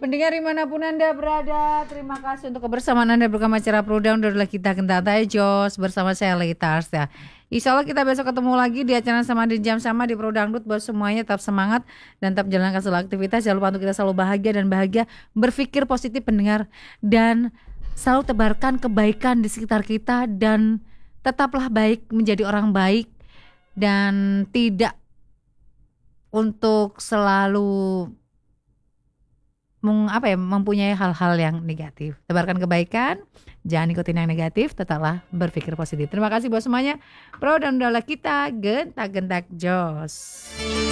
Pendengar dimanapun Anda berada, terima kasih untuk kebersamaan Anda bersama acara Program adalah kita Kentai Jos bersama saya Leita Arsya. Insya Allah kita besok ketemu lagi di acara sama di jam sama di Pro Dangdut. Buat semuanya tetap semangat dan tetap jalankan segala aktivitas. Jangan lupa untuk kita selalu bahagia dan bahagia, berpikir positif pendengar, dan selalu tebarkan kebaikan di sekitar kita, dan tetaplah baik, menjadi orang baik, dan tidak untuk selalu mempunyai hal-hal yang negatif. Tebarkan kebaikan, jangan ikutin yang negatif, tetaplah berpikir positif. Terima kasih buat semuanya. Pro dan udahlah kita gentak-gentak jos.